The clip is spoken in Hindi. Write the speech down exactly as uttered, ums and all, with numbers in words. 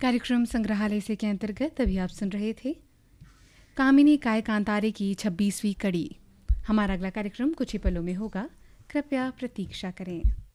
कार्यक्रम संग्रहालय से के अंतर्गत अभी आप सुन रहे थे कामिनी काय कांतारे की छब्बीसवीं कड़ी। हमारा अगला कार्यक्रम कुछ ही पलों में होगा, कृपया प्रतीक्षा करें।